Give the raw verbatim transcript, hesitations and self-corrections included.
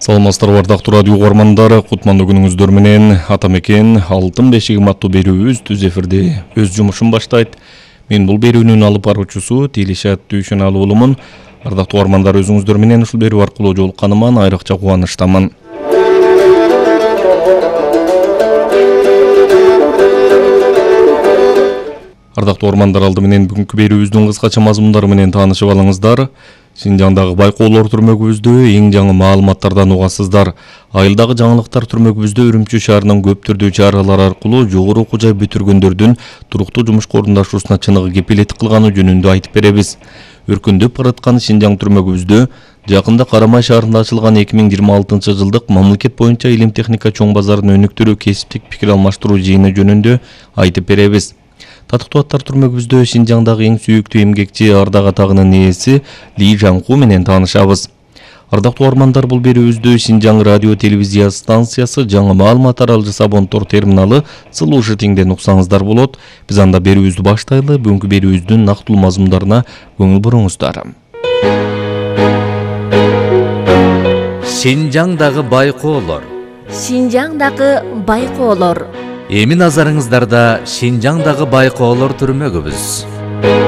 Саламатсыздар бардактуу радио угармандары, кутмандуу күнүңүздөр менен Атамекен алтын бешиги аттуу берүүбүз түз эфирде өз жумушун баштайт. Мен бул берүүнүн алып баруучусу Тилишат Дүйшөналуу болумун. Ардактуу угармандар, өзүңүздөр менен ушул берүү аркылуу жолукканыма айрыкча кубанычтамын. Ардактуу угармандар, алды менен бүгүнкү берүүбүздүн кыскача мазмундары менен таанышып алыңыздар. Шинжаңдагы байкоолор түрмөгүбүздө эң жаңы маалыматтардан угасыздар. Айылдагы жаңылыктар түрмөгүбүздө Үрүмчү шаарынын көп түрдүү чаралар аркылуу жогору окуу жай бүтүргөндөрдүн туруктуу жумушка орундашуусуна чыныгы кепилеттик кылганы жөнүндө айтып беребиз. Өркүндөп бараткан Шинжаң түрмөгүбүздө жакында Карамай шаарында ачылган эки миң жыйырма алтынчы жылдык мамлекет боюнча илим техника чоң базарын өнүктүрүү кесиптик пикир алмаштыруу жыйыны жөнүндө айтып беребиз. Татыктуу аттар түрмөгүбүздө Шинжаңдагы эң сүйүктүү эмгекчи Ардак атагынын ээси Ли Жаңку менен таанышабыз. Ардактуу угармандар, бул берүүбүздө Шинжаң радио телевизия станциясы жаңы маалымат аралжы Сабонтор терминалы Сылуушу теңден уксаңыздар болот. Биз анда берүүбүздү баштайлы. Бүгүнкү берүүбүздүн нактылуу мазмундарына көңүл буруңуздар. Шинжаңдагы байкоолор. Шинжаңдагы байкоолор. Эми назарыңыздарда Шинжаңдагы байкоолор түрмөгүбүз.